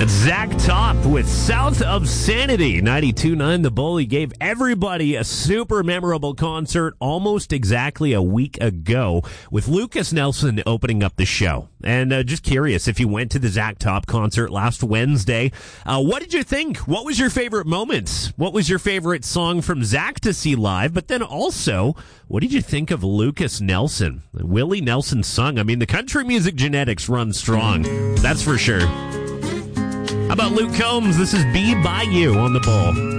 It's Zach Top with South of Sanity. 92.9 The Bull. He gave everybody a super memorable concert almost exactly a week ago with Lucas Nelson opening up the show. And just curious, if you went to the Zach Top concert last Wednesday, what did you think? What was your favorite moments? What was your favorite song from Zach to see live? But then also, what did you think of Lucas Nelson? Willie Nelson sung. I mean, the country music genetics run strong. That's for sure. How about Luke Combs? This is Be By You on the Bull.